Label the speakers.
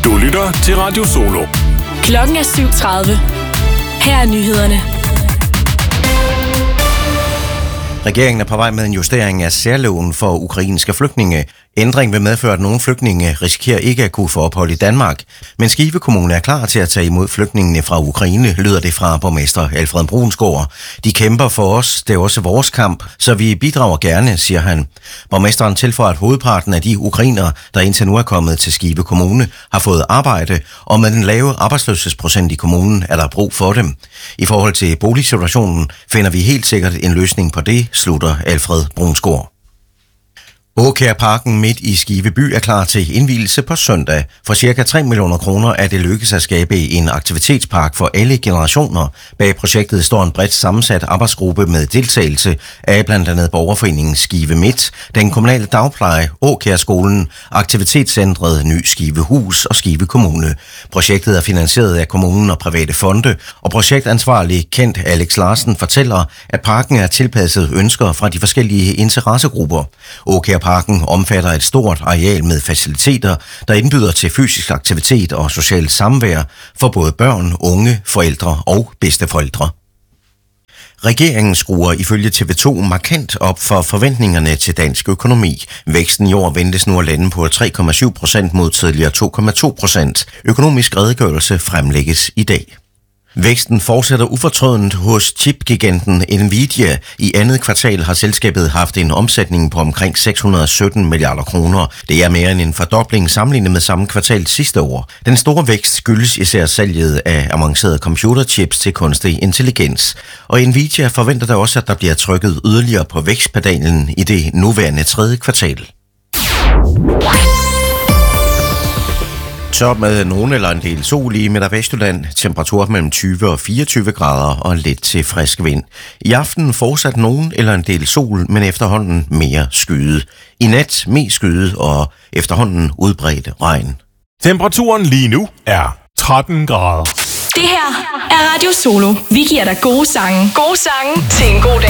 Speaker 1: Du lytter til Radio Solo.
Speaker 2: Klokken er 7:30. Her er nyhederne.
Speaker 3: Regeringen er på vej med en justering af særloven for ukrainske flygtninge. Ændringen vil medføre, at nogle flygtninge risikerer ikke at kunne få ophold i Danmark. Men Skive Kommune er klar til at tage imod flygtningene fra Ukraine, lyder det fra borgmester Alfred Brunsgaard. De kæmper for os, det er også vores kamp, så vi bidrager gerne, siger han. Borgmesteren tilføjer, at hovedparten af de ukrainere, der indtil nu er kommet til Skive Kommune, har fået arbejde, og med den lave arbejdsløshedsprocent i kommunen er der brug for dem. I forhold til boligsituationen finder vi helt sikkert en løsning på det, slutter Alfred Brunsgaard. Åkærparken midt i Skive by er klar til indvielse på søndag. For ca. 3 millioner kroner er det lykkedes at skabe en aktivitetspark for alle generationer. Bag projektet står en bredt sammensat arbejdsgruppe med deltagelse af blandt andet Borgerforeningen Skive Midt, den kommunale dagpleje, Åkærskolen, Aktivitetscentret Ny Skive Hus og Skive Kommune. Projektet er finansieret af kommunen og private fonde, og projektansvarlig Kent Alex Larsen fortæller, at parken er tilpasset ønsker fra de forskellige interessegrupper. Åkærparken omfatter et stort areal med faciliteter, der indbyder til fysisk aktivitet og socialt samvær for både børn, unge, forældre og bedsteforældre. Regeringen skruer ifølge TV2 markant op for forventningerne til dansk økonomi. Væksten i år ventes nu at lande på 3,7% mod tidligere 2,2%. Økonomisk redegørelse fremlægges i dag. Væksten fortsætter ufortrødent hos chipgiganten Nvidia. I andet kvartal har selskabet haft en omsætning på omkring 617 milliarder kroner. Det er mere end en fordobling sammenlignet med samme kvartal sidste år. Den store vækst skyldes især salget af avancerede computerchips til kunstig intelligens. Og Nvidia forventer da også, at der bliver trykket yderligere på vækstpedalen i det nuværende tredje kvartal. Så med nogen eller en del sol i Midt- og Vestjylland, temperatur mellem 20 og 24 grader og lidt til frisk vind. I aften fortsat nogen eller en del sol, men efterhånden mere skyet. I nat mest skyet og efterhånden udbredt regn.
Speaker 1: Temperaturen lige nu er 13 grader.
Speaker 2: Det her er Radio Solo. Vi giver dig gode sange. Gode sange til en god dag.